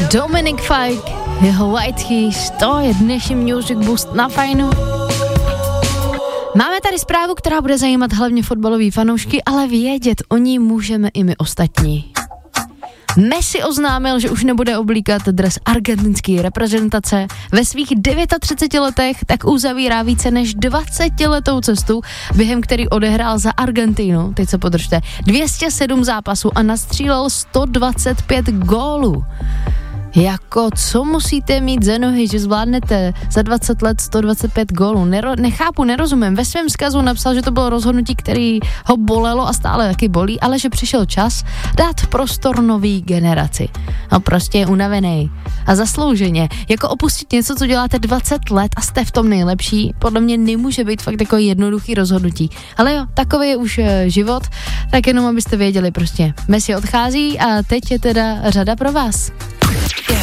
Dominic Fike, jeho White Keys, to je dnešní Music Boost na Fajnu. Máme tady zprávu, která bude zajímat hlavně fotbalový fanoušky, ale vědět o ní můžeme i my ostatní. Messi oznámil, že už nebude oblíkat dres argentinské reprezentace. Ve svých 39 letech tak uzavírá více než 20letou cestu, během který odehrál za Argentínu, teď se podržte, 207 zápasů a nastřílel 125 gólů. Jako, co musíte mít za nohy, že zvládnete za 20 let 125 gólů? Nechápu, nerozumím. Ve svém vzkazu napsal, že to bylo rozhodnutí, který ho bolelo a stále taky bolí, ale že přišel čas dát prostor nový generaci. No prostě je unavený. A zaslouženě. Jako opustit něco, co děláte 20 let a jste v tom nejlepší, podle mě nemůže být fakt takový jednoduchý rozhodnutí. Ale jo, takový je už život, tak jenom abyste věděli prostě. Messi odchází a teď je teda řada pro vás.